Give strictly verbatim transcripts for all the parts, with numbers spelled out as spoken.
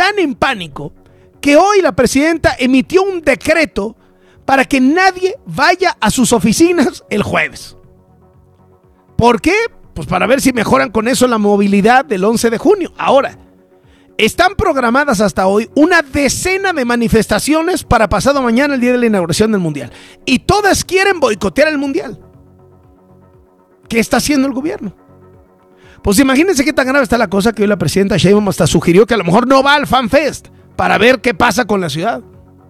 tan en pánico que hoy la presidenta emitió un decreto para que nadie vaya a sus oficinas el jueves. ¿Por qué? Pues para ver si mejoran con eso la movilidad del once de junio. Ahora, están programadas hasta hoy una decena de manifestaciones para pasado mañana, el día de la inauguración del Mundial. Y todas quieren boicotear el Mundial. ¿Qué está haciendo el gobierno? Pues imagínense qué tan grave está la cosa que hoy la presidenta Sheinbaum hasta sugirió que a lo mejor no va al FanFest para ver qué pasa con la ciudad.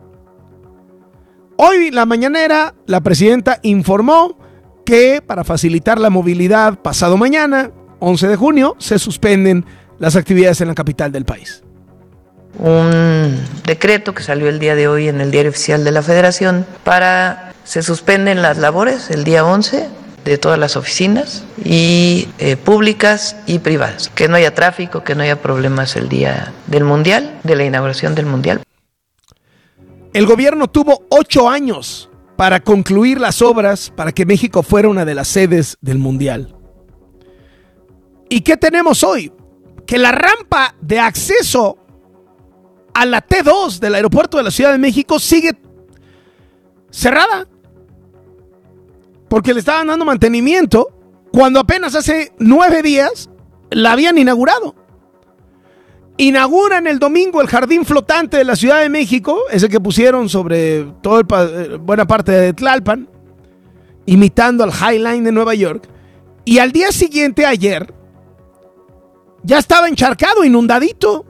Hoy, la mañanera, la presidenta informó que para facilitar la movilidad pasado mañana, once de junio, se suspenden las actividades en la capital del país. Un decreto que salió el día de hoy en el Diario Oficial de la Federación para se suspenden las labores el día once de todas las oficinas y eh, públicas y privadas. Que no haya tráfico, que no haya problemas el día del Mundial, de la inauguración del Mundial. El gobierno tuvo ocho años para concluir las obras para que México fuera una de las sedes del Mundial. ¿Y qué tenemos hoy? Que la rampa de acceso a la T dos del aeropuerto de la Ciudad de México sigue cerrada. Porque le estaban dando mantenimiento cuando apenas hace nueve días la habían inaugurado. Inauguran el domingo el jardín flotante de la Ciudad de México, ese que pusieron sobre toda buena parte de Tlalpan, imitando al High Line de Nueva York. Y al día siguiente, ayer, ya estaba encharcado, inundadito.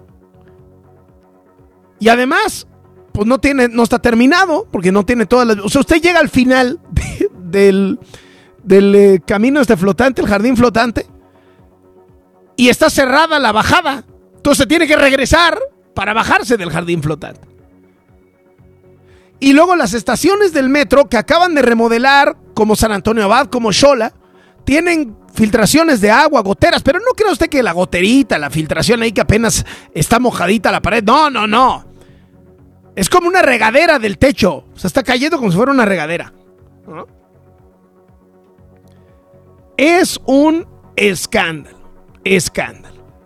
Y además, pues no tiene, no está terminado, porque no tiene todas las... O sea, usted llega al final de, del, del eh, camino este flotante, el jardín flotante, y está cerrada la bajada. Entonces tiene que regresar para bajarse del jardín flotante. Y luego las estaciones del metro que acaban de remodelar, como San Antonio Abad, como Xola, tienen filtraciones de agua, goteras, pero no cree usted que la goterita, la filtración ahí que apenas está mojadita la pared. No, no, no. Es como una regadera del techo. O sea, está cayendo como si fuera una regadera, ¿no? Es un escándalo. Escándalo.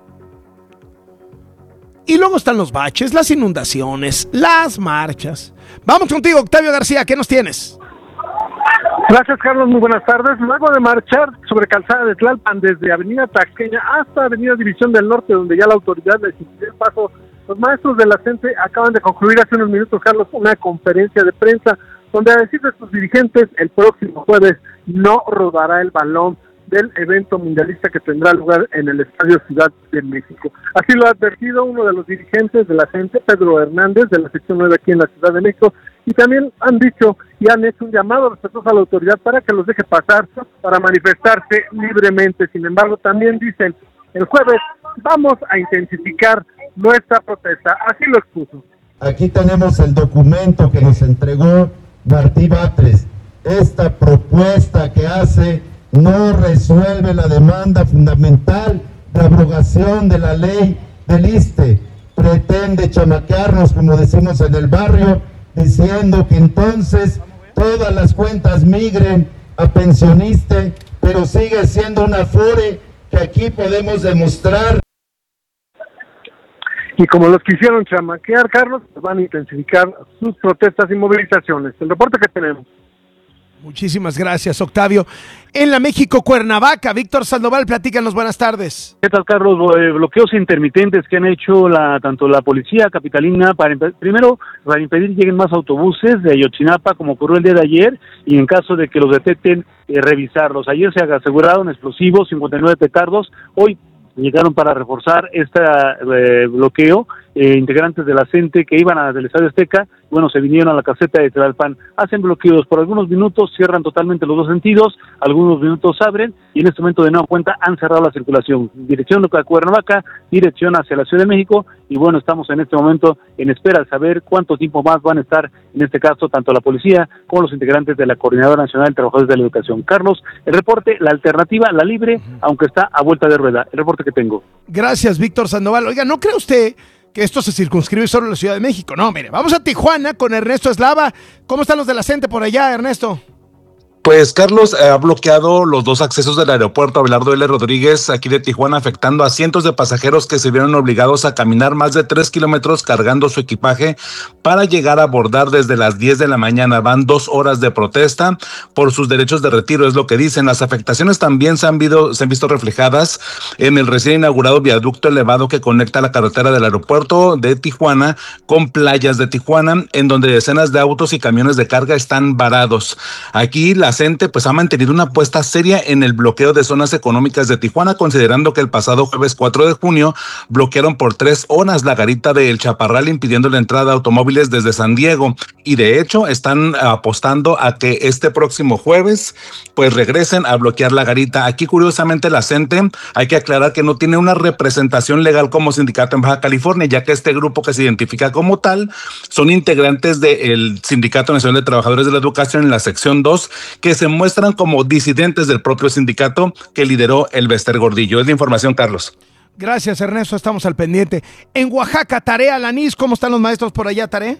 Y luego están los baches, las inundaciones, las marchas. Vamos contigo, Octavio García, ¿qué nos tienes? Gracias, Carlos, muy buenas tardes. Luego de marchar sobre calzada de Tlalpan desde Avenida Taxqueña hasta Avenida División del Norte, donde ya la autoridad les impidió el paso, los maestros de la CENTE acaban de concluir hace unos minutos, Carlos, una conferencia de prensa donde, a decir de sus dirigentes, el próximo jueves no rodará el balón del evento mundialista que tendrá lugar en el Estadio Ciudad de México. Así lo ha advertido uno de los dirigentes de la CENTE, Pedro Hernández, de la sección nueve aquí en la Ciudad de México, y también han dicho y han hecho un llamado respetuoso a la autoridad para que los deje pasar para manifestarse libremente. Sin embargo, también dicen, el jueves vamos a intensificar nuestra protesta. Así lo expuso. Aquí tenemos el documento que nos entregó Martí Batres. Esta propuesta que hace no resuelve la demanda fundamental de abrogación de la ley del I S S S T E. Pretende chamaquearnos, como decimos en el barrio, diciendo que entonces todas las cuentas migren a pensionista, pero sigue siendo una afore que aquí podemos demostrar. Y como los quisieron chamaquear, Carlos, van a intensificar sus protestas y movilizaciones. El reporte que tenemos. Muchísimas gracias, Octavio. En la México Cuernavaca, Víctor Sandoval, platícanos, buenas tardes. ¿Qué tal, Carlos? Bloqueos intermitentes que han hecho la tanto la policía capitalina para primero para impedir que lleguen más autobuses de Ayotzinapa, como ocurrió el día de ayer, y en caso de que los detecten, eh, revisarlos. Ayer se aseguraron explosivos, cincuenta y nueve petardos. Hoy llegaron para reforzar este eh, bloqueo, eh, integrantes de la CENTE que iban a, del Estadio Azteca, bueno, se vinieron a la caseta de Tlalpan, hacen bloqueos por algunos minutos, cierran totalmente los dos sentidos, algunos minutos abren, y en este momento de nueva cuenta han cerrado la circulación, dirección a Cuernavaca, dirección hacia la Ciudad de México, y bueno, estamos en este momento en espera de saber cuánto tiempo más van a estar, en este caso, tanto la policía como los integrantes de la Coordinadora Nacional de Trabajadores de la Educación. Carlos, el reporte, la alternativa, la libre, uh-huh. aunque está a vuelta de rueda, el reporte que tengo. Gracias, Víctor Sandoval. Oiga, ¿no cree usted que esto se circunscribe solo a la Ciudad de México? No, mire, vamos a Tijuana con Ernesto Eslava. ¿Cómo están los de la CENTE por allá, Ernesto? Pues Carlos eh, ha bloqueado los dos accesos del aeropuerto Abelardo L. Rodríguez aquí de Tijuana, afectando a cientos de pasajeros que se vieron obligados a caminar más de tres kilómetros cargando su equipaje para llegar a abordar desde las diez de la mañana. Van dos horas de protesta por sus derechos de retiro, es lo que dicen. Las afectaciones también se han, visto, se han visto reflejadas en el recién inaugurado viaducto elevado que conecta la carretera del aeropuerto de Tijuana con playas de Tijuana, en donde decenas de autos y camiones de carga están varados. Aquí la CENTE pues ha mantenido una apuesta seria en el bloqueo de zonas económicas de Tijuana, considerando que el pasado jueves cuatro de junio bloquearon por tres horas la garita de El Chaparral, impidiendo la entrada de automóviles desde San Diego, y de hecho están apostando a que este próximo jueves pues regresen a bloquear la garita. Aquí curiosamente la CENTE, hay que aclarar que no tiene una representación legal como sindicato en Baja California, ya que este grupo que se identifica como tal son integrantes del Sindicato Nacional de Trabajadores de la Educación en la sección dos, que se muestran como disidentes del propio sindicato que lideró el Bester Gordillo. Es la información, Carlos. Gracias, Ernesto, estamos al pendiente. En Oaxaca, Tarea Alanís, ¿cómo están los maestros por allá, Tarea?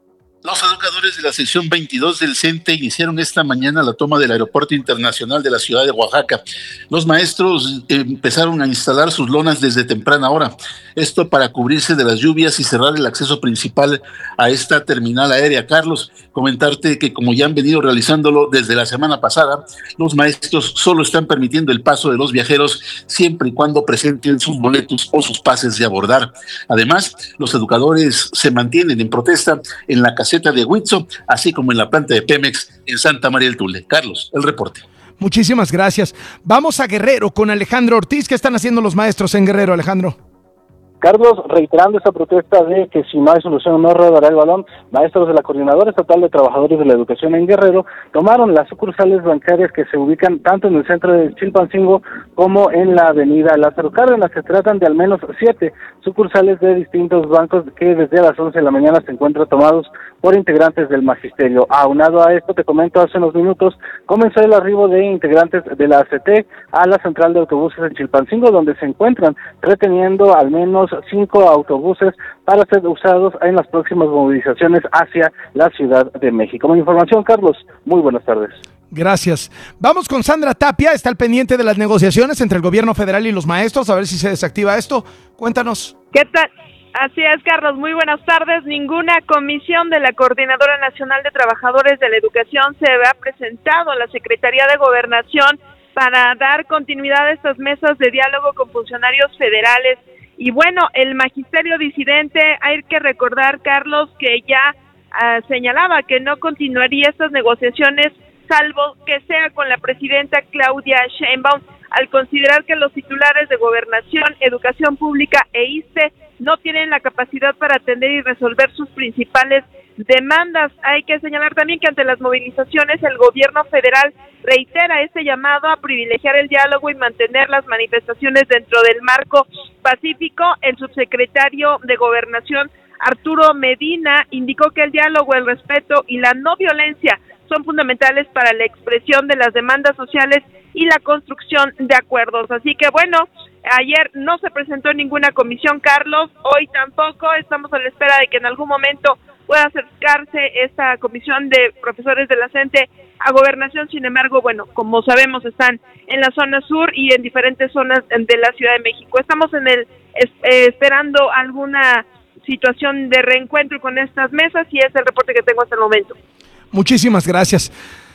Los educadores de la sección veintidós del CENTE iniciaron esta mañana la toma del Aeropuerto Internacional de la ciudad de Oaxaca. Los maestros empezaron a instalar sus lonas desde temprana hora. Esto para cubrirse de las lluvias y cerrar el acceso principal a esta terminal aérea. Carlos, comentarte que como ya han venido realizándolo desde la semana pasada, los maestros solo están permitiendo el paso de los viajeros siempre y cuando presenten sus boletos o sus pases de abordar. Además, los educadores se mantienen en protesta en la caseta de Huitzo, así como en la planta de Pemex en Santa María del Tule. Carlos, el reporte. Muchísimas gracias. Vamos a Guerrero con Alejandro Ortiz. ¿Qué están haciendo los maestros en Guerrero, Alejandro? Carlos, reiterando esta protesta de que si no hay solución no rodará el balón, maestros de la Coordinadora Estatal de Trabajadores de la Educación en Guerrero tomaron las sucursales bancarias que se ubican tanto en el centro de Chilpancingo como en la avenida Lázaro Cárdenas. Se tratan de al menos siete sucursales de distintos bancos que desde las once de la mañana se encuentran tomados por integrantes del magisterio. Aunado a esto, te comento, hace unos minutos comenzó el arribo de integrantes de la A C T a la central de autobuses en Chilpancingo, donde se encuentran reteniendo al menos cinco autobuses para ser usados en las próximas movilizaciones hacia la Ciudad de México. Con información, Carlos, muy buenas tardes. Gracias. Vamos con Sandra Tapia, está al pendiente de las negociaciones entre el gobierno federal y los maestros, a ver si se desactiva esto. Cuéntanos. ¿Qué tal? Así es, Carlos, muy buenas tardes. Ninguna comisión de la Coordinadora Nacional de Trabajadores de la Educación se ha presentado a la Secretaría de Gobernación para dar continuidad a estas mesas de diálogo con funcionarios federales. Y bueno, el magisterio disidente, hay que recordar, Carlos, que ya uh, señalaba que no continuaría estas negociaciones salvo que sea con la presidenta Claudia Sheinbaum, al considerar que los titulares de Gobernación, Educación Pública e I S S S T E no tienen la capacidad para atender y resolver sus principales demandas. Hay que señalar también que ante las movilizaciones el gobierno federal reitera este llamado a privilegiar el diálogo y mantener las manifestaciones dentro del marco pacífico. El subsecretario de Gobernación, Arturo Medina, indicó que el diálogo, el respeto y la no violencia son fundamentales para la expresión de las demandas sociales y la construcción de acuerdos. Así que bueno, ayer no se presentó ninguna comisión, Carlos, hoy tampoco. Estamos a la espera de que en algún momento pueda acercarse esta comisión de profesores de la CENTE a Gobernación. Sin embargo, bueno, como sabemos, están en la zona sur y en diferentes zonas de la Ciudad de México. Estamos en el es, eh, esperando alguna situación de reencuentro con estas mesas y es el reporte que tengo hasta el momento. Muchísimas gracias.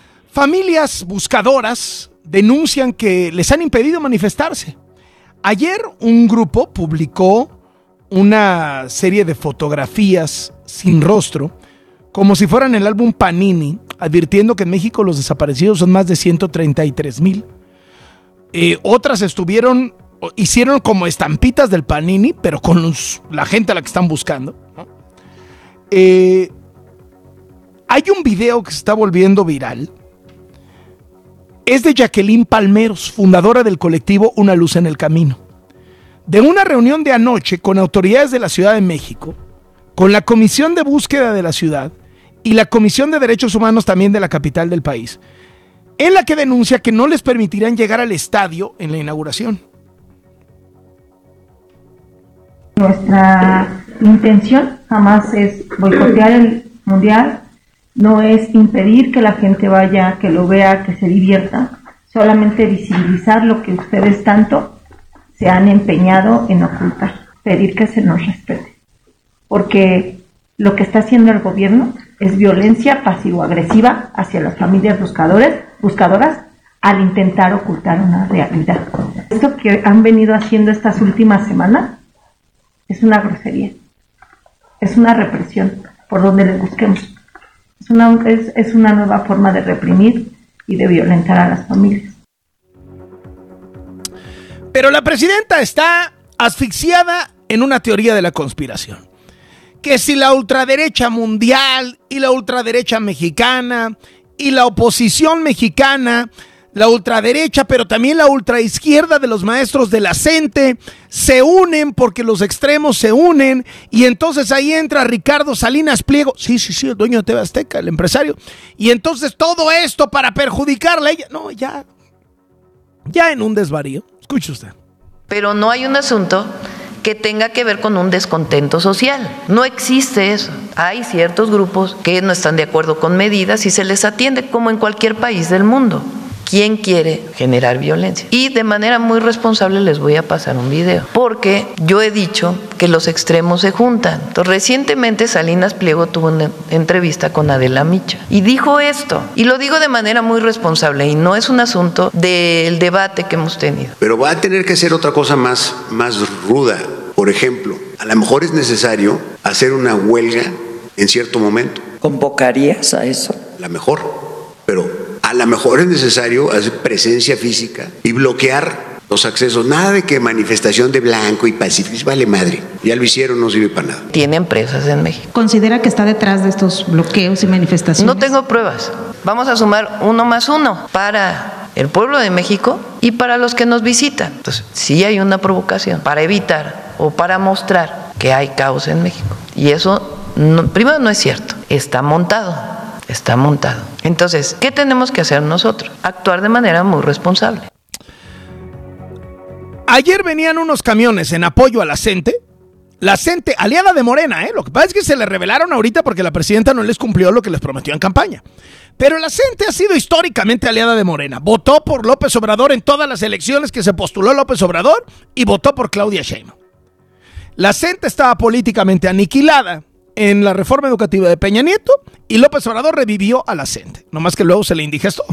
Familias buscadoras denuncian que les han impedido manifestarse. Ayer un grupo publicó una serie de fotografías sin rostro, como si fueran el álbum Panini, advirtiendo que en México los desaparecidos son más de ciento treinta y tres mil. Eh, otras estuvieron, hicieron como estampitas del Panini, pero con los, la gente a la que están buscando, ¿no? Eh, hay un video que se está volviendo viral. Es de Jacqueline Palmeros, fundadora del colectivo Una Luz en el Camino. De una reunión de anoche con autoridades de la Ciudad de México, con la Comisión de Búsqueda de la Ciudad y la Comisión de Derechos Humanos también de la capital del país, en la que denuncia que no les permitirán llegar al estadio en la inauguración. Nuestra intención jamás es boicotear el Mundial, no es impedir que la gente vaya, que lo vea, que se divierta, solamente visibilizar lo que ustedes tanto se han empeñado en ocultar, pedir que se nos respete. Porque lo que está haciendo el gobierno es violencia pasivo-agresiva hacia las familias buscadores, buscadoras al intentar ocultar una realidad. Esto que han venido haciendo estas últimas semanas es una grosería, es una represión por donde le busquemos. Es una, es, es una nueva forma de reprimir y de violentar a las familias. Pero la presidenta está asfixiada en una teoría de la conspiración. Que si la ultraderecha mundial y la ultraderecha mexicana y la oposición mexicana, la ultraderecha, pero también la ultraizquierda de los maestros de la CENTE se unen porque los extremos se unen y entonces ahí entra Ricardo Salinas Pliego, sí, sí, sí, el dueño de T V Azteca, el empresario, y entonces todo esto para perjudicarla a ella, no, ya, ya en un desvarío, escuche usted. Pero no hay un asunto que tenga que ver con un descontento social. No existe eso. Hay ciertos grupos que no están de acuerdo con medidas y se les atiende como en cualquier país del mundo. ¿Quién quiere generar violencia? Y de manera muy responsable les voy a pasar un video, porque yo he dicho que los extremos se juntan. Entonces, recientemente Salinas Pliego tuvo una entrevista con Adela Micha y dijo esto, y lo digo de manera muy responsable, y no es un asunto del debate que hemos tenido. Pero va a tener que hacer otra cosa más, más ruda. Por ejemplo, a lo mejor es necesario hacer una huelga en cierto momento. ¿Convocarías a eso? A lo mejor, pero a lo mejor es necesario hacer presencia física y bloquear los accesos. Nada de que manifestación de blanco y pacífico, vale madre. Ya lo hicieron, no sirve para nada. Tiene empresas en México. ¿Considera que está detrás de estos bloqueos y manifestaciones? No tengo pruebas. Vamos a sumar uno más uno para el pueblo de México y para los que nos visitan. Entonces, sí hay una provocación para evitar o para mostrar que hay caos en México. Y eso, no, primero, no es cierto. Está montado. Está montado. Entonces, ¿qué tenemos que hacer nosotros? Actuar de manera muy responsable. Ayer venían unos camiones en apoyo a la CENTE. La CENTE, aliada de Morena, ¿eh? Lo que pasa es que se le revelaron ahorita porque la presidenta no les cumplió lo que les prometió en campaña. Pero la CENTE ha sido históricamente aliada de Morena. Votó por López Obrador en todas las elecciones que se postuló López Obrador y votó por Claudia Sheinbaum. La CENTE estaba políticamente aniquilada en la reforma educativa de Peña Nieto y López Obrador revivió a la CENTE, nomás que luego se le indigestó.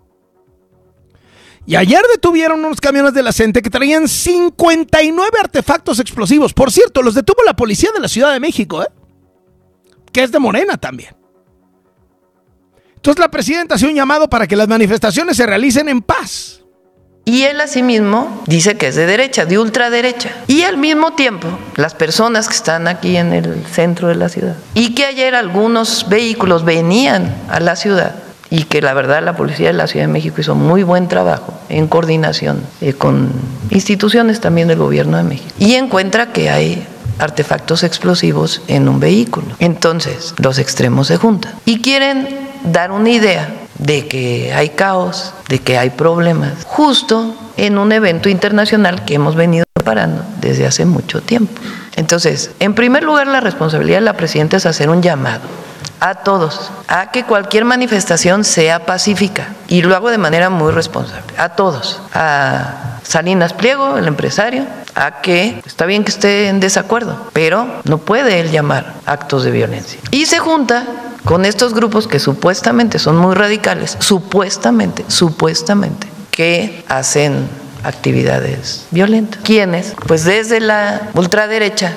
Y ayer detuvieron unos camiones de la CENTE que traían cincuenta y nueve artefactos explosivos. Por cierto, los detuvo la policía de la Ciudad de México, ¿eh? Que es de Morena también. Entonces la presidenta hace un llamado para que las manifestaciones se realicen en paz. Y él asimismo dice que es de derecha, de ultraderecha. Y al mismo tiempo, las personas que están aquí en el centro de la ciudad y que ayer algunos vehículos venían a la ciudad y que la verdad la policía de la Ciudad de México hizo muy buen trabajo en coordinación eh, con instituciones también del gobierno de México y encuentra que hay artefactos explosivos en un vehículo. Entonces, los extremos se juntan y quieren dar una idea de que hay caos, de que hay problemas, justo en un evento internacional que hemos venido preparando desde hace mucho tiempo. Entonces, en primer lugar, la responsabilidad de la presidenta es hacer un llamado a todos, a que cualquier manifestación sea pacífica, y lo hago de manera muy responsable, a todos, a Salinas Pliego, el empresario, a que está bien que esté en desacuerdo, pero no puede él llamar actos de violencia. Y se junta con estos grupos que supuestamente son muy radicales, supuestamente, supuestamente, que hacen actividades violentas. ¿Quiénes? Pues desde la ultraderecha.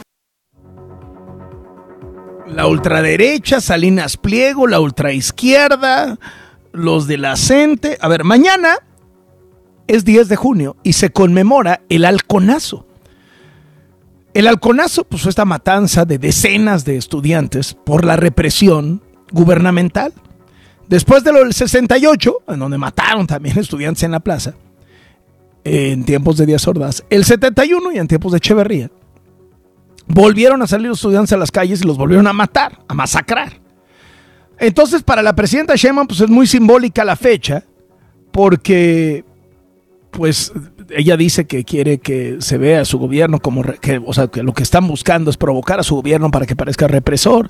La ultraderecha, Salinas Pliego, la ultraizquierda, los de la CENTE. A ver, mañana es diez de junio y se conmemora el halconazo. El halconazo, pues fue esta matanza de decenas de estudiantes por la represión gubernamental. Después de lo del sesenta y ocho, en donde mataron también estudiantes en la plaza, en tiempos de Díaz Ordaz, el setenta y uno y en tiempos de Echeverría, volvieron a salir los estudiantes a las calles y los volvieron a matar, a masacrar. Entonces, para la presidenta Sheinbaum, pues es muy simbólica la fecha, porque pues ella dice que quiere que se vea a su gobierno como, que, o sea, que lo que están buscando es provocar a su gobierno para que parezca represor,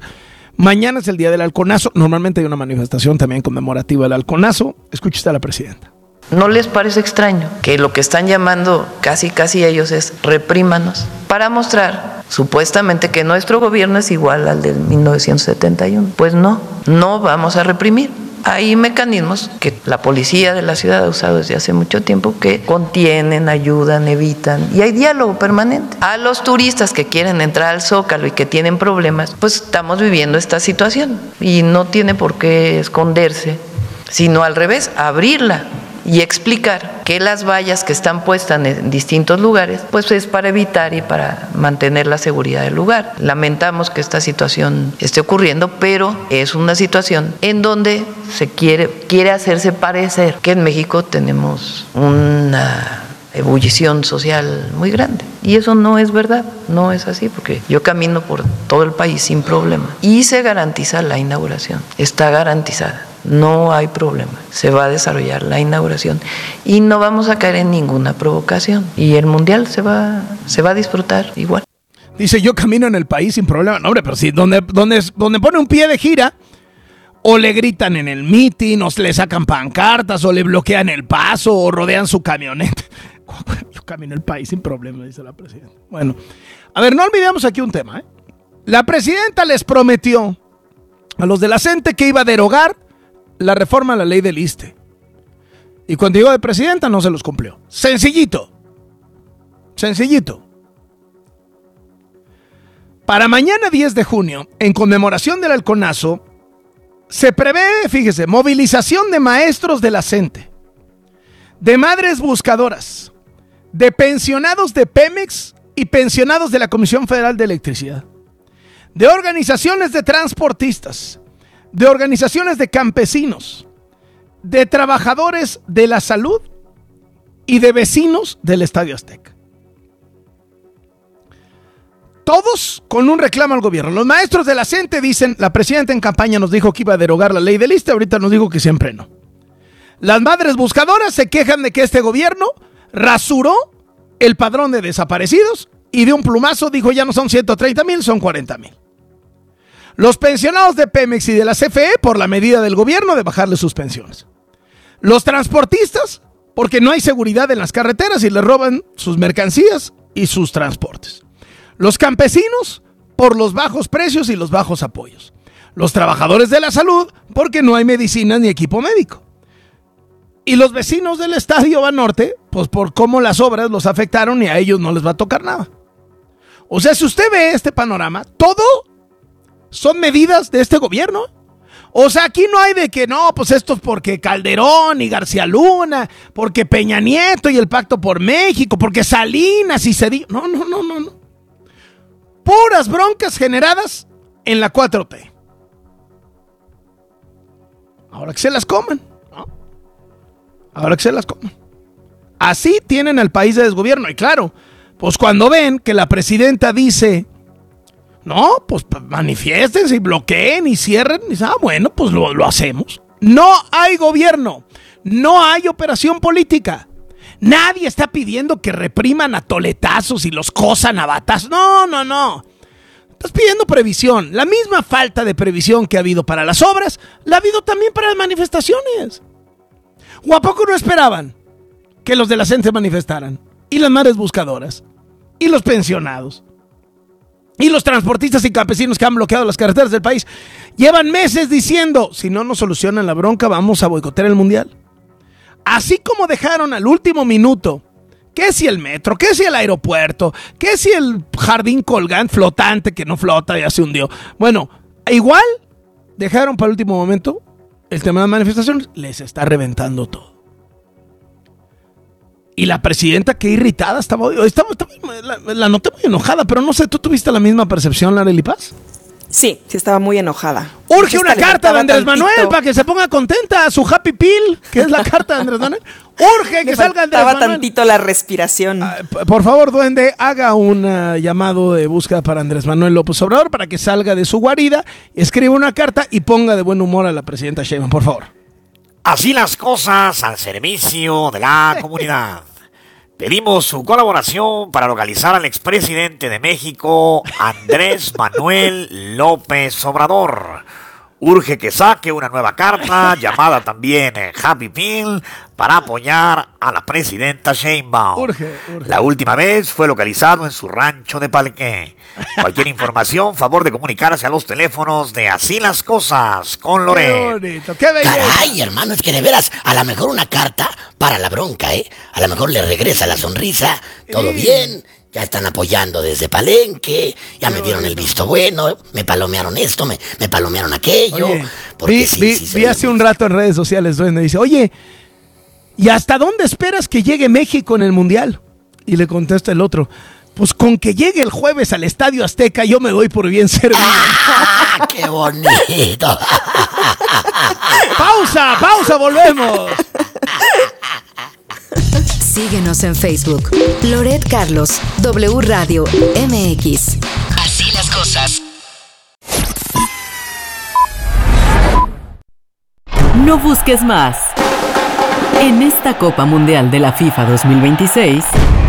Mañana es el día del halconazo. Normalmente hay una manifestación también conmemorativa del halconazo. Escuche usted a la presidenta. ¿No les parece extraño que lo que están llamando casi casi ellos es reprímanos para mostrar supuestamente que nuestro gobierno es igual al del mil novecientos setenta y uno? Pues no, no vamos a reprimir. Hay mecanismos que la policía de la ciudad ha usado desde hace mucho tiempo que contienen, ayudan, evitan, y hay diálogo permanente. A los turistas que quieren entrar al Zócalo y que tienen problemas, pues estamos viviendo esta situación y no tiene por qué esconderse, sino al revés, abrirla y explicar que las vallas que están puestas en distintos lugares, pues es para evitar y para mantener la seguridad del lugar. Lamentamos que esta situación esté ocurriendo, pero es una situación en donde se quiere, quiere hacerse parecer que en México tenemos una ebullición social muy grande. Y eso no es verdad, no es así, porque yo camino por todo el país sin problema. Y se garantiza la inauguración, está garantizada. No hay problema, se va a desarrollar la inauguración y no vamos a caer en ninguna provocación y el mundial se va, se va a disfrutar igual. Dice, yo camino en el país sin problema. No, hombre, pero si donde, donde, donde pone un pie de gira, o le gritan en el mitin, o le sacan pancartas, o le bloquean el paso, o rodean su camioneta. Yo camino el país sin problema, dice la presidenta. Bueno, a ver, no olvidemos aquí un tema, ¿eh? La presidenta les prometió a los de la CENTE que iba a derogar la reforma a la ley del ISSSTE. Y cuando llegó de presidenta no se los cumplió. Sencillito. Sencillito. Para mañana diez de junio, en conmemoración del halconazo, se prevé, fíjese, movilización de maestros de la CENTE, de madres buscadoras, de pensionados de Pemex y pensionados de la Comisión Federal de Electricidad, de organizaciones de transportistas, de organizaciones de campesinos, de trabajadores de la salud y de vecinos del Estadio Azteca. Todos con un reclamo al gobierno. Los maestros de la CENTE dicen, la presidenta en campaña nos dijo que iba a derogar la ley del ISSSTE, ahorita nos dijo que siempre no. Las madres buscadoras se quejan de que este gobierno rasuró el padrón de desaparecidos y de un plumazo dijo ya no son ciento treinta mil, son cuarenta mil. Los pensionados de Pemex y de la C F E por la medida del gobierno de bajarle sus pensiones. Los transportistas porque no hay seguridad en las carreteras y les roban sus mercancías y sus transportes. Los campesinos por los bajos precios y los bajos apoyos. Los trabajadores de la salud porque no hay medicinas ni equipo médico. Y los vecinos del Estadio Banorte pues por cómo las obras los afectaron y a ellos no les va a tocar nada. O sea, si usted ve este panorama, todo son medidas de este gobierno. O sea, aquí no hay de que no, pues esto es porque Calderón y García Luna, porque Peña Nieto y el Pacto por México, porque Salinas y Cedillo. No, no, no, no, no. Puras broncas generadas en la cuatro T. Ahora que se las coman, ¿no? Ahora que se las coman. Así tienen al país de desgobierno. Y claro, pues cuando ven que la presidenta dice, no, pues manifiéstense y bloqueen y cierren, y dicen, ah, bueno, pues lo, lo hacemos. No hay gobierno, no hay operación política. Nadie está pidiendo que repriman a toletazos y los cosan a batazos. No, no, no. Estás pidiendo previsión. La misma falta de previsión que ha habido para las obras, la ha habido también para las manifestaciones. ¿O a poco no esperaban que los de la CENTE se manifestaran? Y las madres buscadoras, y los pensionados, y los transportistas y campesinos que han bloqueado las carreteras del país. Llevan meses diciendo, si no nos solucionan la bronca, vamos a boicotear el mundial. Así como dejaron al último minuto, que si el metro, que si el aeropuerto, que si el jardín colgante flotante que no flota, ya se hundió. Bueno, igual dejaron para el último momento el tema de las manifestaciones, les está reventando todo. Y la presidenta, qué irritada estaba, estaba, estaba la, la noté muy enojada, pero no sé, ¿tú tuviste la misma percepción, Arely Paz? Sí, sí estaba muy enojada. Urge una carta de Andrés Manuel para que se ponga contenta, su happy pill, que es la carta de Andrés Manuel. Urge que salga Andrés Manuel. Estaba tantito la respiración. Ah, por favor, duende, haga un uh, llamado de búsqueda para Andrés Manuel López Obrador para que salga de su guarida, escriba una carta y ponga de buen humor a la presidenta Sheinbaum, por favor. Así las cosas al servicio de la comunidad. Pedimos su colaboración para localizar al expresidente de México, Andrés Manuel López Obrador. Urge que saque una nueva carta, llamada también eh, Happy Pill, para apoyar a la presidenta Sheinbaum. Urge, urge. La última vez fue localizado en su rancho de Palenque. Cualquier información, favor de comunicarse a los teléfonos de Así las Cosas con Loret. Qué bonito, qué belleza. Caray, hermano, es que de veras, a lo mejor una carta para la bronca, ¿eh? A lo mejor le regresa la sonrisa, todo bien. Ya están apoyando desde Palenque, ya me dieron el visto bueno, me palomearon esto, me, me palomearon aquello. Oye, porque vi, sí, vi, sí, vi hace un rato en redes sociales donde dice, oye, ¿y hasta dónde esperas que llegue México en el Mundial? Y le contesta el otro, pues con que llegue el jueves al Estadio Azteca yo me doy por bien servido. ¡Ah, qué bonito! ¡Pausa, pausa, volvemos! Síguenos en Facebook. Loret Carlos, W Radio M X. Así las cosas. No busques más. En esta Copa Mundial de la FIFA dos mil veintiséis,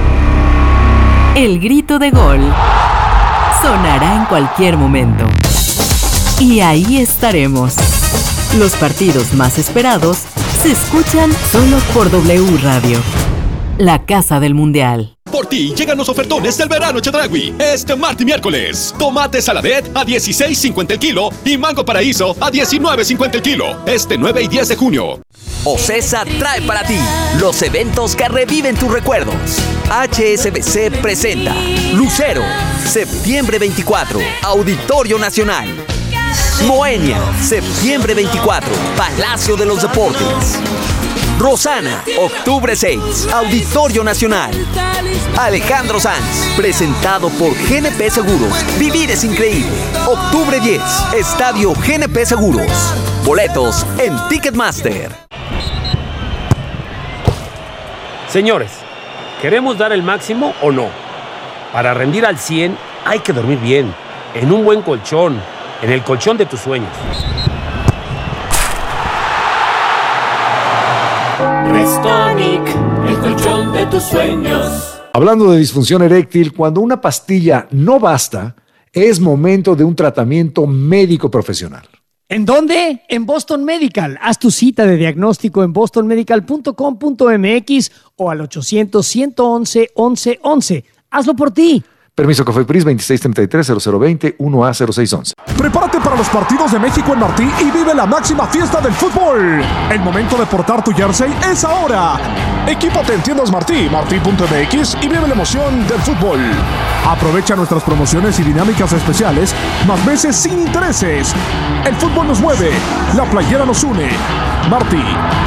el grito de gol sonará en cualquier momento. Y ahí estaremos. Los partidos más esperados se escuchan solo por W Radio. La Casa del Mundial. Por ti llegan los ofertones del verano Chedraui. Este martes y miércoles. Tomate saladet a dieciséis cincuenta el kilo y mango paraíso a diecinueve cincuenta el kilo. Este nueve y diez de junio. OCESA trae para ti los eventos que reviven tus recuerdos. H S B C presenta Lucero, septiembre veinticuatro, Auditorio Nacional. Moenia, septiembre veinticuatro, Palacio de los Deportes. Rosana, octubre seis, Auditorio Nacional. Alejandro Sanz, presentado por G N P Seguros. Vivir es increíble. Octubre diez, Estadio G N P Seguros. Boletos en Ticketmaster. Señores, ¿queremos dar el máximo o no? Para rendir al cien hay que dormir bien, en un buen colchón, en el colchón de tus sueños. Restonic, el colchón de tus sueños. Hablando de disfunción eréctil, cuando una pastilla no basta, es momento de un tratamiento médico profesional. ¿En dónde? En Boston Medical. Haz tu cita de diagnóstico en boston medical punto com punto m x o al ochocientos, ciento once, once once. Hazlo por ti. Permiso COFEPRIS veintiséis treinta y tres, cero cero veinte, uno A cero seis once. Prepárate para los partidos de México en Martí y vive la máxima fiesta del fútbol. El momento de portar tu jersey es ahora. Equípate en tiendas Martí, martí punto m x y vive la emoción del fútbol. Aprovecha nuestras promociones y dinámicas especiales, más veces sin intereses. El fútbol nos mueve, la playera nos une. Martí.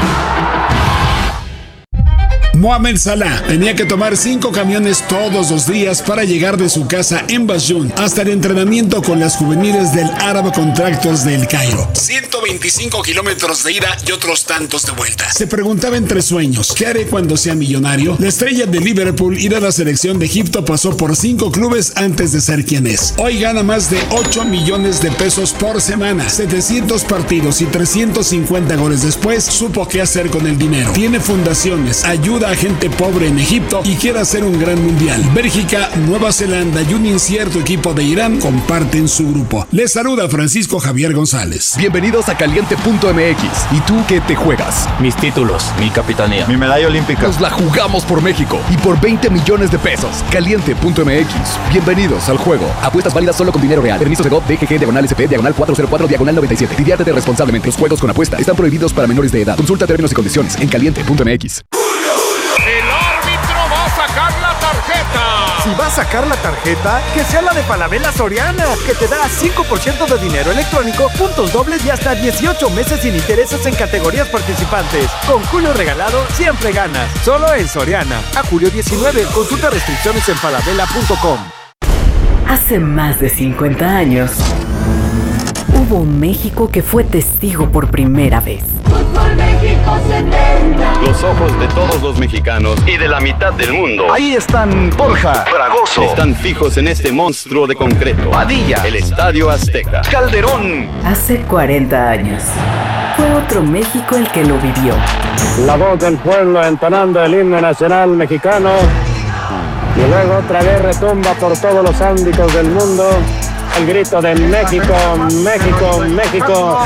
Mohamed Salah tenía que tomar cinco camiones todos los días para llegar de su casa en Basjún hasta el entrenamiento con las juveniles del Arab Contractors del Cairo. ciento veinticinco kilómetros de ida y otros tantos de vuelta. Se preguntaba entre sueños, ¿qué haré cuando sea millonario? La estrella de Liverpool y de la selección de Egipto pasó por cinco clubes antes de ser quien es. Hoy gana más de ocho millones de pesos por semana, setecientos partidos y trescientos cincuenta goles después, supo qué hacer con el dinero. Tiene fundaciones, ayuda a gente pobre en Egipto y quiere hacer un gran mundial. Bélgica, Nueva Zelanda y un incierto equipo de Irán comparten su grupo. Les saluda Francisco Javier González. Bienvenidos a Caliente punto m x. ¿Y tú qué te juegas? Mis títulos, mi capitanía, mi medalla olímpica. Nos la jugamos por México y por veinte millones de pesos. Caliente punto m x. Bienvenidos al juego. Apuestas válidas solo con dinero real. Permisos de G O V, D G G, diagonal S P, diagonal cuatrocientos cuatro, diagonal noventa y siete. Diviértete responsablemente. Los juegos con apuesta están prohibidos para menores de edad. Consulta términos y condiciones en caliente punto m x. El árbitro va a sacar la tarjeta. Si va a sacar la tarjeta, que sea la de Falabella Soriana, que te da cinco por ciento de dinero electrónico, puntos dobles y hasta dieciocho meses sin intereses en categorías participantes. Con Julio regalado, siempre ganas. Solo en Soriana. A julio diecinueve. Consulta restricciones en falabella punto com. Hace más de cincuenta años, hubo un México que fue testigo por primera vez. Fútbol México. México setenta. Los ojos de todos los mexicanos y de la mitad del mundo. Ahí están Borja, Fragoso. Están fijos en este monstruo de concreto. Padilla. El Estadio Azteca. Calderón. Hace cuarenta años, fue otro México el que lo vivió. La voz del pueblo entonando el himno nacional mexicano. Y luego otra vez retumba por todos los ámbitos del mundo el grito de México, México, México.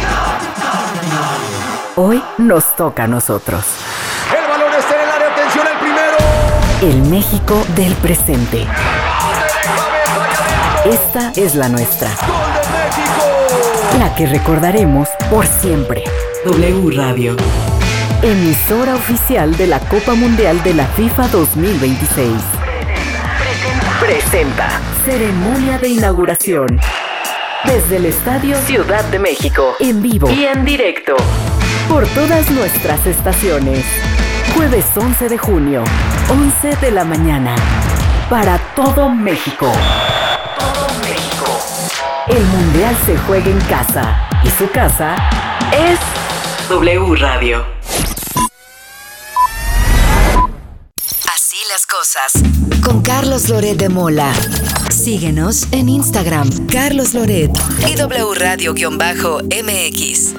Hoy nos toca a nosotros. El balón está en el área, atención al primero. El México del presente. Esta es la nuestra. ¡Gol de México! La que recordaremos por siempre. W Radio. Emisora oficial de la Copa Mundial de la FIFA dos mil veintiséis. Presenta. Ceremonia de inauguración. Desde el Estadio Ciudad de México. En vivo y en directo. Por todas nuestras estaciones. Jueves once de junio, once de la mañana. Para todo México. Todo México. El Mundial se juega en casa. Y su casa es W Radio. Así las cosas. Con Carlos Loret de Mola. Síguenos en Instagram, Carlos Loret y W Radio-M X.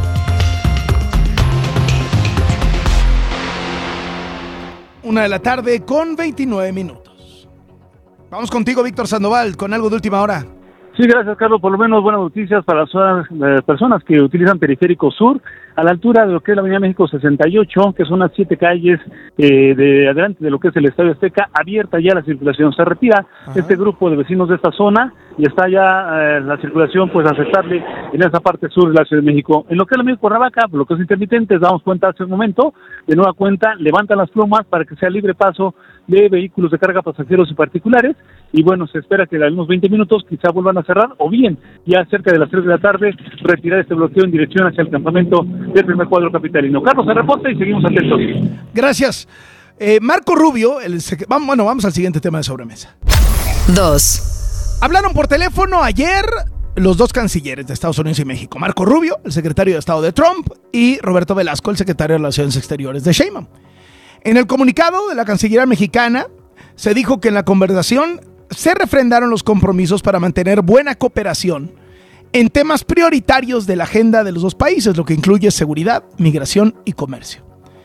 Una de la tarde con veintinueve minutos. Vamos contigo, Víctor Sandoval, con algo de última hora. Sí, gracias, Carlos. Por lo menos buenas noticias para las eh, personas que utilizan Periférico Sur, a la altura de lo que es la Avenida México sesenta y ocho, que son las siete calles eh, de adelante de lo que es el Estadio Azteca, abierta ya la circulación. Se retira Ajá. este grupo de vecinos de esta zona y está ya eh, la circulación pues aceptable en esa parte sur de la Ciudad de México. En lo que es la México Cuernavaca, por lo que es intermitente, damos cuenta hace un momento, de nueva cuenta, levantan las plumas para que sea libre paso de vehículos de carga, pasajeros y particulares, y bueno, se espera que en unos veinte minutos quizá vuelvan a cerrar, o bien, ya cerca de las tres de la tarde, retirar este bloqueo en dirección hacia el campamento del primer cuadro capitalino. Carlos, se reporta y seguimos atentos. Gracias. Eh, Marco Rubio, el sec- vamos, bueno, vamos al siguiente tema de sobremesa. Dos. Hablaron por teléfono ayer los dos cancilleres de Estados Unidos y México, Marco Rubio, el secretario de Estado de Trump, y Roberto Velasco, el secretario de Relaciones Exteriores de Sheinbaum. En el comunicado de la Cancillería mexicana se dijo que en la conversación se refrendaron los compromisos para mantener buena cooperación en temas prioritarios de la agenda de los dos países, lo que incluye seguridad, migración y comercio.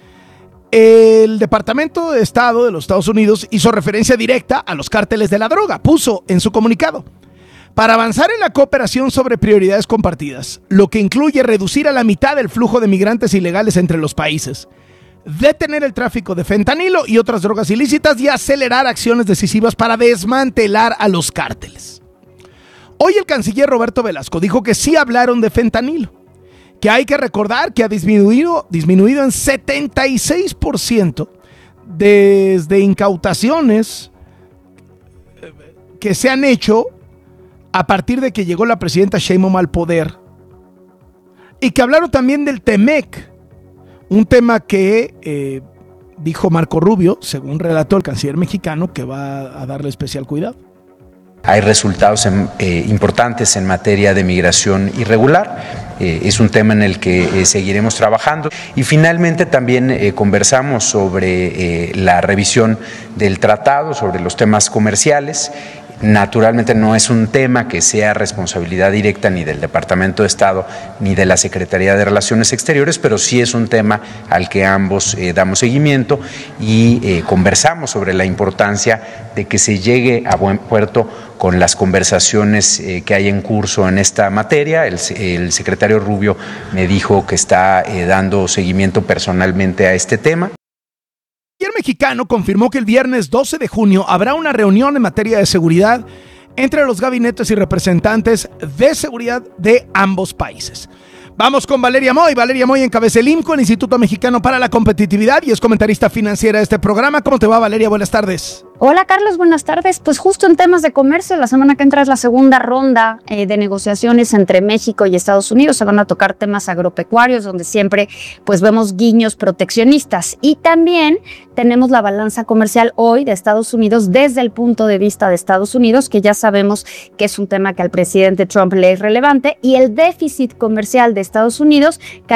El Departamento de Estado de los Estados Unidos hizo referencia directa a los cárteles de la droga. Puso en su comunicado: para avanzar en la cooperación sobre prioridades compartidas, lo que incluye reducir a la mitad el flujo de migrantes ilegales entre los países, detener el tráfico de fentanilo y otras drogas ilícitas y acelerar acciones decisivas para desmantelar a los cárteles. Hoy el canciller Roberto Velasco dijo que sí hablaron de fentanilo, que hay que recordar que ha disminuido, disminuido en setenta y seis por ciento desde incautaciones que se han hecho a partir de que llegó la presidenta Sheinbaum al poder, y que hablaron también del Temec, un tema que eh, dijo Marco Rubio, según relató el canciller mexicano, que va a darle especial cuidado. Hay resultados en, eh, importantes en materia de migración irregular. Eh, es un tema en el que eh, seguiremos trabajando. Y finalmente también eh, conversamos sobre eh, la revisión del tratado, sobre los temas comerciales. Naturalmente no es un tema que sea responsabilidad directa ni del Departamento de Estado ni de la Secretaría de Relaciones Exteriores, pero sí es un tema al que ambos eh, damos seguimiento y eh, conversamos sobre la importancia de que se llegue a buen puerto con las conversaciones eh, que hay en curso en esta materia. El, el secretario Rubio me dijo que está eh, dando seguimiento personalmente a este tema. El mexicano confirmó que el viernes doce de junio habrá una reunión en materia de seguridad entre los gabinetes y representantes de seguridad de ambos países. Vamos con Valeria Moy. Valeria Moy encabeza el IMCO, el Instituto Mexicano para la Competitividad, y es comentarista financiera de este programa. ¿Cómo te va, Valeria? Buenas tardes. Hola, Carlos, buenas tardes. Pues justo en temas de comercio, la semana que entra es la segunda ronda eh, de negociaciones entre México y Estados Unidos. Se van a tocar temas agropecuarios, donde siempre pues vemos guiños proteccionistas. Y también tenemos la balanza comercial hoy de Estados Unidos desde el punto de vista de Estados Unidos, que ya sabemos que es un tema que al presidente Trump le es relevante, y el déficit comercial de Estados Unidos cayó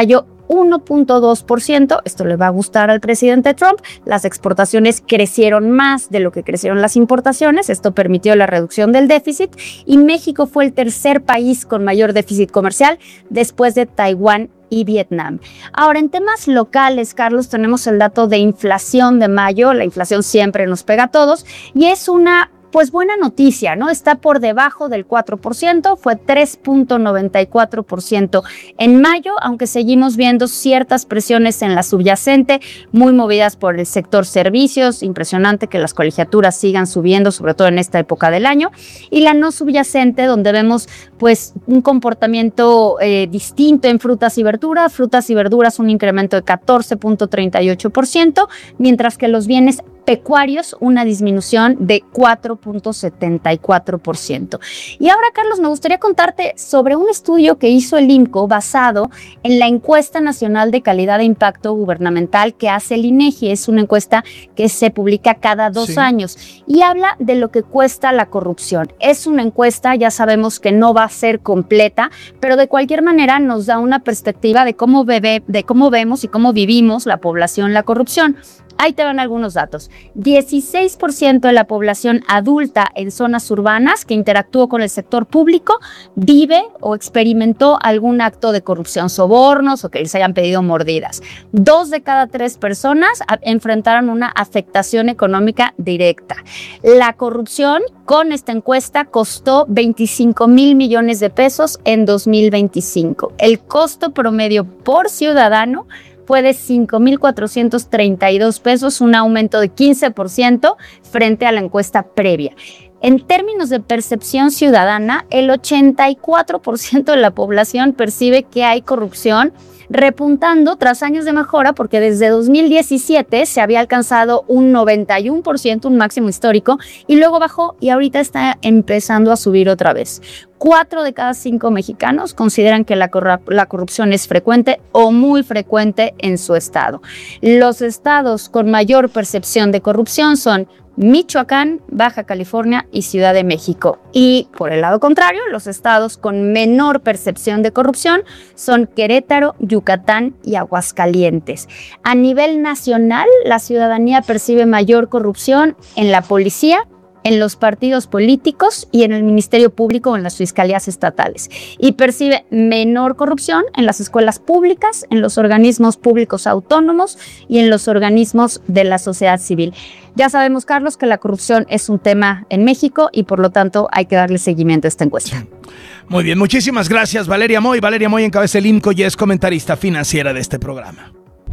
uno punto dos por ciento. Esto le va a gustar al presidente Trump. Las exportaciones crecieron más de lo que crecieron las importaciones. Esto permitió la reducción del déficit y México fue el tercer país con mayor déficit comercial después de Taiwán y Vietnam. Ahora, en temas locales, Carlos, tenemos el dato de inflación de mayo. La inflación siempre nos pega a todos y es una pues buena noticia, ¿no? Está por debajo del cuatro por ciento, fue tres punto noventa y cuatro por ciento en mayo, aunque seguimos viendo ciertas presiones en la subyacente, muy movidas por el sector servicios. Impresionante que las colegiaturas sigan subiendo, sobre todo en esta época del año, y la no subyacente, donde vemos pues un comportamiento eh, distinto en frutas y verduras, frutas y verduras un incremento de catorce punto treinta y ocho por ciento, mientras que los bienes pecuarios una disminución de cuatro punto setenta y cuatro por ciento. Y ahora, Carlos, me gustaría contarte sobre un estudio que hizo el IMCO basado en la encuesta nacional de calidad de impacto gubernamental que hace el INEGI. Es una encuesta que se publica cada dos sí. años y habla de lo que cuesta la corrupción. Es una encuesta, ya sabemos que no va a ser completa, pero de cualquier manera nos da una perspectiva de cómo, bebe, de cómo vemos y cómo vivimos la población la corrupción. Ahí te van algunos datos. dieciséis por ciento de la población adulta en zonas urbanas que interactuó con el sector público vive o experimentó algún acto de corrupción, sobornos o que les hayan pedido mordidas. Dos de cada tres personas enfrentaron una afectación económica directa. La corrupción con esta encuesta costó veinticinco mil millones de pesos en dos mil veinticinco. El costo promedio por ciudadano fue de cinco mil cuatrocientos treinta y dos pesos, un aumento de quince por ciento frente a la encuesta previa. En términos de percepción ciudadana, el ochenta y cuatro por ciento de la población percibe que hay corrupción, repuntando tras años de mejora, porque desde dos mil diecisiete se había alcanzado un noventa y uno por ciento, un máximo histórico, y luego bajó y ahorita está empezando a subir otra vez. Cuatro de cada cinco mexicanos consideran que la, corru- la corrupción es frecuente o muy frecuente en su estado. Los estados con mayor percepción de corrupción son Michoacán, Baja California y Ciudad de México. Y por el lado contrario, los estados con menor percepción de corrupción son Querétaro, Yucatán y Aguascalientes. A nivel nacional, la ciudadanía percibe mayor corrupción en la policía, en los partidos políticos y en el Ministerio Público o en las fiscalías estatales. Y percibe menor corrupción en las escuelas públicas, en los organismos públicos autónomos y en los organismos de la sociedad civil. Ya sabemos, Carlos, que la corrupción es un tema en México y por lo tanto hay que darle seguimiento a esta encuesta. Muy bien, muchísimas gracias, Valeria Moy. Valeria Moy encabeza el IMCO y es comentarista financiera de este programa.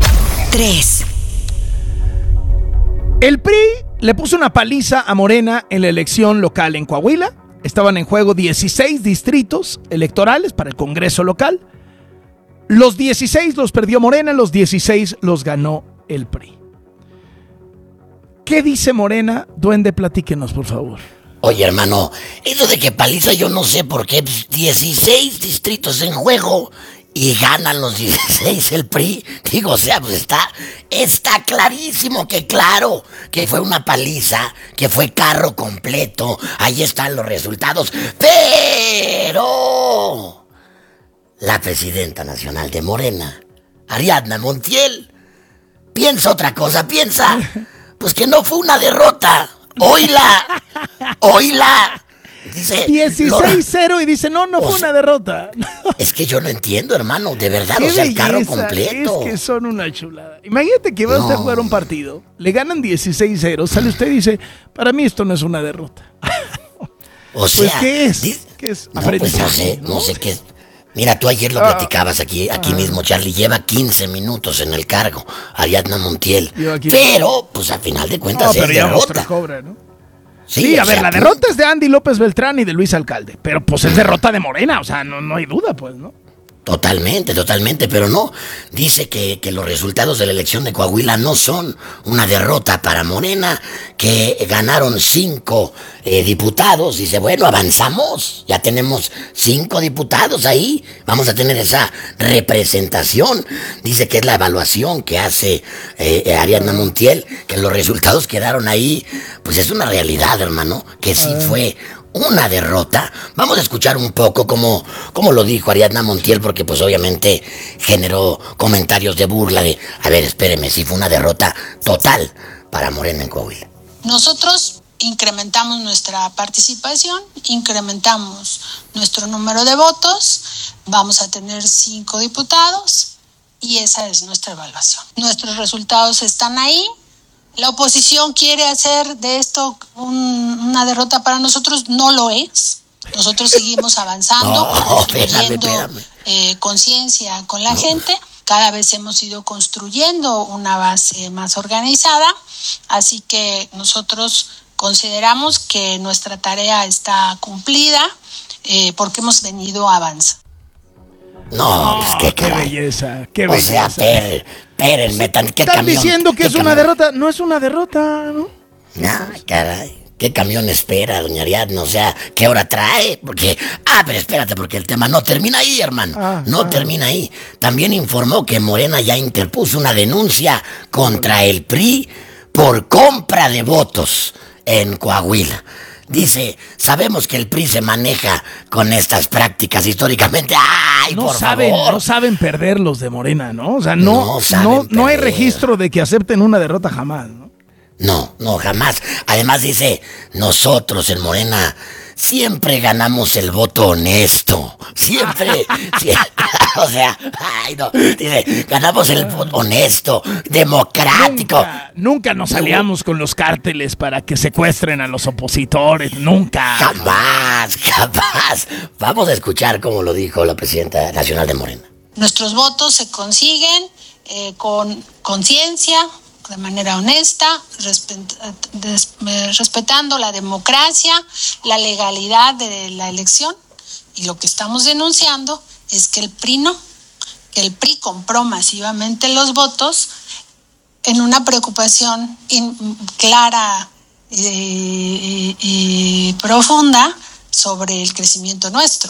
tres. El P R I le puso una paliza a Morena en la elección local en Coahuila. Estaban en juego dieciséis distritos electorales para el Congreso local. Los dieciséis los perdió Morena, los dieciséis los ganó el P R I. ¿Qué dice Morena? Duende, platíquenos, por favor. Oye, hermano, eso de que paliza yo no sé por qué. dieciséis distritos en juego y ganan los dieciséis el P R I. Digo, o sea, pues está, está clarísimo que claro, que fue una paliza, que fue carro completo. Ahí están los resultados. Pero la presidenta nacional de Morena, Ariadna Montiel, piensa otra cosa, piensa, pues que no fue una derrota. ¡Oíla! ¡Oíla! Dice dieciséis cero y dice, no, no fue una derrota. Es que yo no entiendo, hermano, de verdad, o sea, el carro completo. Es que son una chulada. Imagínate que va no. usted a jugar un partido, le ganan dieciséis cero, sale usted y dice, para mí esto no es una derrota. O sea, pues, ¿qué es? Di- ¿Qué es? No, pues no sé, no sé qué es. Mira, tú ayer lo ah, platicabas aquí, aquí ah, mismo, Charlie, lleva quince minutos en el cargo, Ariadna Montiel. Pero, pues al final de cuentas no, es derrota. Cobra, ¿no? Sí, sí, a ver, la derrota es de Andy López Beltrán y de Luis Alcalde, pero pues es derrota de Morena, o sea, no, no hay duda, pues, ¿no? Totalmente, totalmente, pero no. Dice que, que los resultados de la elección de Coahuila no son una derrota para Morena, que ganaron cinco eh, diputados. Dice, bueno, avanzamos, ya tenemos cinco diputados ahí, vamos a tener esa representación. Dice que es la evaluación que hace eh, Ariadna Montiel, que los resultados quedaron ahí, pues es una realidad, hermano, que sí fue una derrota. Vamos a escuchar un poco cómo, cómo lo dijo Ariadna Montiel, porque pues obviamente generó comentarios de burla de, a ver, espéreme, si fue una derrota total para Morena en Coahuila. Nosotros incrementamos nuestra participación, incrementamos nuestro número de votos, vamos a tener cinco diputados y esa es nuestra evaluación. Nuestros resultados están ahí. La oposición quiere hacer de esto un, una derrota para nosotros, no lo es. Nosotros seguimos avanzando, no, construyendo eh, conciencia con la no. gente. Cada vez hemos ido construyendo una base más organizada, así que nosotros consideramos que nuestra tarea está cumplida eh, porque hemos venido avanzando. No, pues qué, qué belleza, qué o belleza. O sea, per, espérenme, tan, ¿qué Están camión? diciendo que ¿Qué es camión? una derrota, no es una derrota, ¿no? No, caray. ¿Qué camión espera, doña Ariadna? O sea, ¿qué hora trae? Porque, ah, pero espérate, porque el tema no termina ahí, hermano. Ah, no ah. termina ahí. También informó que Morena ya interpuso una denuncia contra el P R I por compra de votos en Coahuila. Dice, sabemos que el P R I se maneja con estas prácticas históricamente. ¡Ay, no por saben, favor! No saben perder los de Morena, ¿no? O sea, no, no, no, no hay registro de que acepten una derrota jamás, ¿no? No, no, jamás. Además dice, nosotros en Morena siempre ganamos el voto honesto. Siempre. siempre o sea, ay, no. Dice, ganamos el voto honesto, democrático. Nunca, nunca nos aliamos con los cárteles para que secuestren a los opositores. Nunca. Jamás, jamás. Vamos a escuchar cómo lo dijo la presidenta nacional de Morena. Nuestros votos se consiguen eh, con conciencia, de manera honesta, respet- des- respetando la democracia, la legalidad de la elección, y lo que estamos denunciando es que el P R I no, que el P R I compró masivamente los votos en una preocupación in- clara y, y, y profunda sobre el crecimiento nuestro.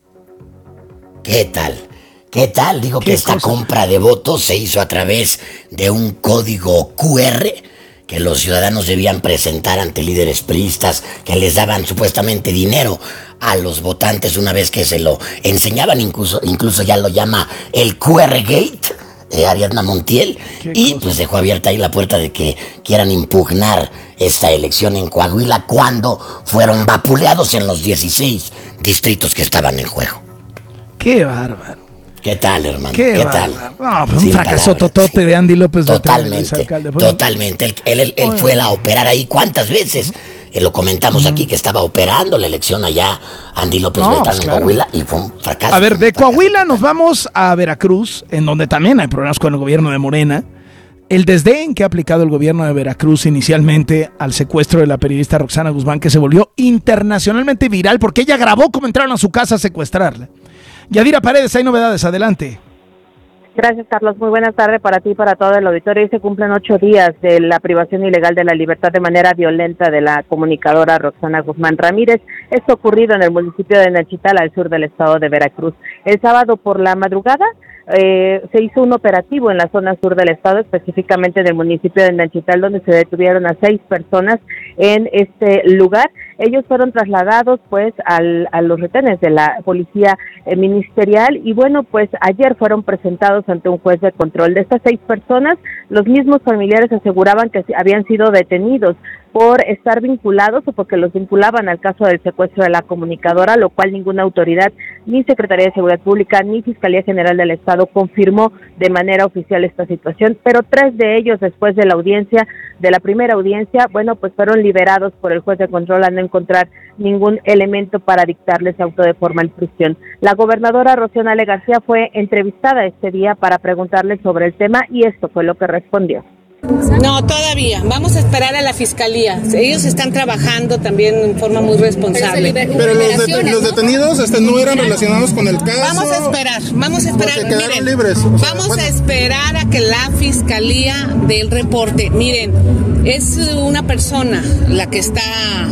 ¿Qué tal? ¿Qué tal? Digo que esta cosa? compra de votos se hizo a través de un código cu erre que los ciudadanos debían presentar ante líderes priistas que les daban supuestamente dinero a los votantes una vez que se lo enseñaban, incluso, incluso ya lo llama el cu erre Gate, eh, Ariadna Montiel, y cosa? pues dejó abierta ahí la puerta de que quieran impugnar esta elección en Coahuila cuando fueron vapuleados en los dieciséis distritos que estaban en juego. ¡Qué bárbaro! ¿Qué tal, hermano? ¿Qué, ¿Qué tal? No, pues un fracaso totote sí. de Andy López. Totalmente, de totalmente. Él, él, él, él fue a operar ahí. ¿Cuántas veces? Eh, lo comentamos uh-huh. aquí que estaba operando la elección allá Andy López no, Beltrán pues claro. en Coahuila y fue un fracaso. A ver, de Coahuila nos vamos a Veracruz, en donde también hay problemas con el gobierno de Morena. El desdén que ha aplicado el gobierno de Veracruz inicialmente al secuestro de la periodista Roxana Guzmán, que se volvió internacionalmente viral porque ella grabó cómo entraron a su casa a secuestrarla. Yadira Paredes, hay novedades, adelante. Gracias, Carlos. Muy buenas tardes para ti y para todo el auditorio. Hoy se cumplen ocho días de la privación ilegal de la libertad de manera violenta de la comunicadora Roxana Guzmán Ramírez. Esto ocurrido en el municipio de Nachital, al sur del estado de Veracruz. El sábado por la madrugada eh, se hizo un operativo en la zona sur del estado, específicamente en el municipio de Nachital, donde se detuvieron a seis personas en este lugar. Ellos fueron trasladados pues al, a los retenes de la policía eh, ministerial y bueno, pues ayer fueron presentados ante un juez de control. De estas seis personas, los mismos familiares aseguraban que habían sido detenidos por estar vinculados o porque los vinculaban al caso del secuestro de la comunicadora, lo cual ninguna autoridad, ni Secretaría de Seguridad Pública, ni Fiscalía General del Estado confirmó de manera oficial esta situación, pero tres de ellos después de la audiencia, de la primera audiencia, bueno, pues fueron liberados por el juez de control al no encontrar ningún elemento para dictarles auto de formal prisión. La gobernadora Rocío Nale García fue entrevistada este día para preguntarle sobre el tema y esto fue lo que respondió. No, todavía. Vamos a esperar a la fiscalía. Ellos están trabajando también en forma muy responsable. Pero, Pero los, det- los detenidos este, no eran relacionados con el caso. Vamos a esperar, vamos a esperar. Porque quedaron Miren, libres. O sea, vamos bueno. a esperar a que la fiscalía dé el reporte. Miren, es una persona la que está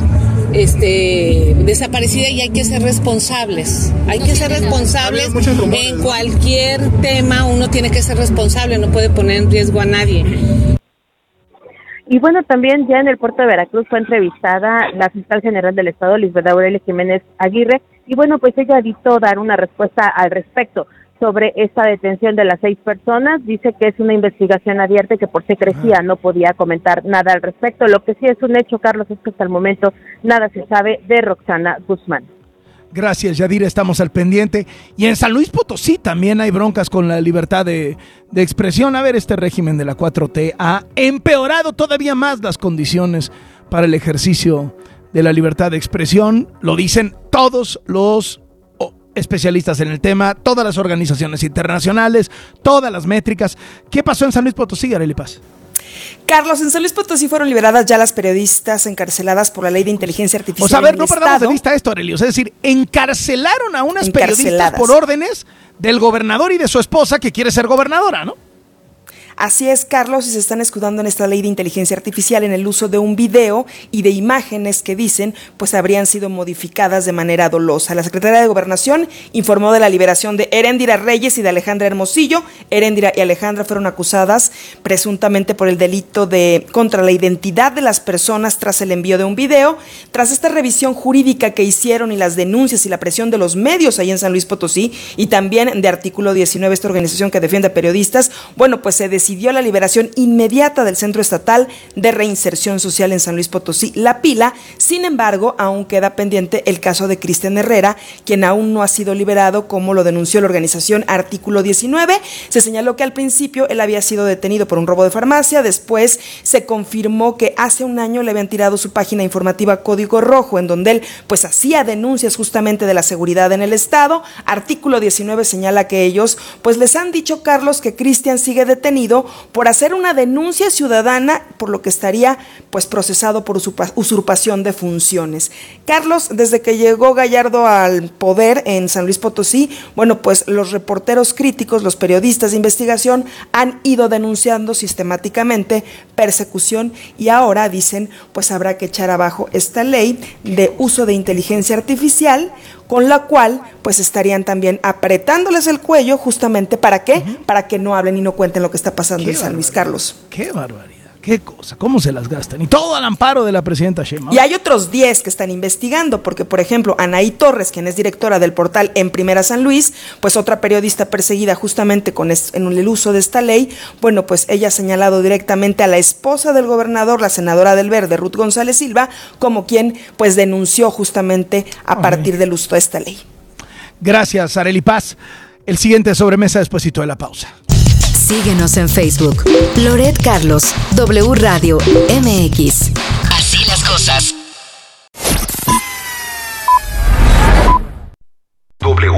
este, desaparecida y hay que ser responsables. Hay que ser responsables en cualquier tema. Uno tiene que ser responsable, no puede poner en riesgo a nadie. Y bueno, también ya en el puerto de Veracruz fue entrevistada la fiscal general del Estado, Lisbeth Aurelia Jiménez Aguirre, y bueno, pues ella evitó dar una respuesta al respecto sobre esta detención de las seis personas. Dice que es una investigación abierta y que por secrecía no podía comentar nada al respecto. Lo que sí es un hecho, Carlos, es que hasta el momento nada se sabe de Roxana Guzmán. Gracias, Yadira, estamos al pendiente. Y en San Luis Potosí también hay broncas con la libertad de, de expresión. A ver, este régimen de la cuatro T ha empeorado todavía más las condiciones para el ejercicio de la libertad de expresión. Lo dicen todos los especialistas en el tema, todas las organizaciones internacionales, todas las métricas. ¿Qué pasó en San Luis Potosí, Arely Paz? Carlos, en San Luis Potosí fueron liberadas ya las periodistas encarceladas por la ley de inteligencia artificial. O sea, a ver, en no el perdamos Estado. de vista esto, Arely. Es decir, encarcelaron a unas periodistas Encarceladas. por órdenes del gobernador y de su esposa que quiere ser gobernadora, ¿no? Así es, Carlos, y se están escudando en esta ley de inteligencia artificial en el uso de un video y de imágenes que dicen pues habrían sido modificadas de manera dolosa. La Secretaría de Gobernación informó de la liberación de Heréndira Reyes y de Alejandra Hermosillo. Heréndira y Alejandra fueron acusadas presuntamente por el delito de contra la identidad de las personas tras el envío de un video. Tras esta revisión jurídica que hicieron y las denuncias y la presión de los medios ahí en San Luis Potosí y también de Artículo diecinueve, esta organización que defiende a periodistas, bueno, pues se decidió decidió la liberación inmediata del Centro Estatal de Reinserción Social en San Luis Potosí, La Pila. Sin embargo, aún queda pendiente el caso de Cristian Herrera, quien aún no ha sido liberado, como lo denunció la organización Artículo diecinueve. Se señaló que al principio él había sido detenido por un robo de farmacia, después se confirmó que hace un año le habían tirado su página informativa Código Rojo, en donde él pues hacía denuncias justamente de la seguridad en el Estado. Artículo diecinueve señala que ellos pues les han dicho, Carlos, que Cristian sigue detenido por hacer una denuncia ciudadana, por lo que estaría pues procesado por usurpación de funciones. Carlos, desde que llegó Gallardo al poder en San Luis Potosí, bueno, pues los reporteros críticos, los periodistas de investigación han ido denunciando sistemáticamente persecución y ahora dicen pues habrá que echar abajo esta ley de uso de inteligencia artificial, con la cual pues estarían también apretándoles el cuello justamente ¿para qué? Uh-huh. Para que no hablen y no cuenten lo que está pasando en San Luis, Carlos. Qué barbaridad, qué cosa, cómo se las gastan. Y todo al amparo de la presidenta Sheinbaum. Y hay otros diez que están investigando, porque por ejemplo Anaí Torres, quien es directora del portal En Primera San Luis, pues otra periodista perseguida justamente con es, en el uso de esta ley, bueno, pues ella ha señalado directamente a la esposa del gobernador, la senadora del Verde, Ruth González Silva, como quien pues denunció justamente a partir del uso de esta ley. Gracias, Arely Paz. El siguiente sobremesa despuesito de la pausa. Síguenos en Facebook. Loret Carlos, W Radio M X. Así las cosas.